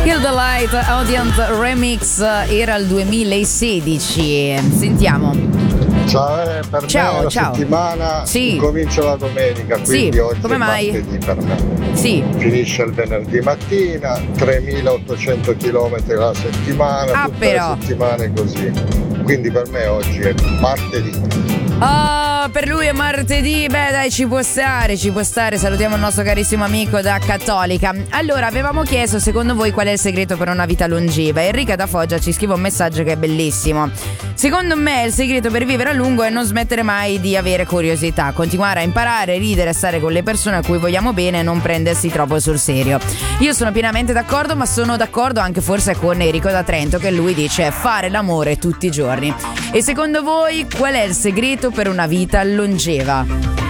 Kill the Light Audience Remix era il 2016. Sentiamo. Ciao, per me la settimana comincia la domenica, quindi oggi come è mai? martedì per me. Sì. Finisce il venerdì mattina, 3.800 km la settimana, tutte le settimane così. Quindi per me oggi è martedì. Per lui è martedì, beh dai, ci può stare. Salutiamo il nostro carissimo amico da Cattolica. Allora, avevamo chiesto secondo voi qual è il segreto per una vita longeva. Enrica da Foggia ci scrive un messaggio che è bellissimo. Secondo me il segreto per vivere a lungo è non smettere mai di avere curiosità, continuare a imparare, ridere, stare con le persone a cui vogliamo bene e non prendersi troppo sul serio. Io sono pienamente d'accordo, ma sono d'accordo anche forse con Enrico da Trento, che lui dice fare l'amore tutti i giorni. E secondo voi qual è il segreto per una vita longeva?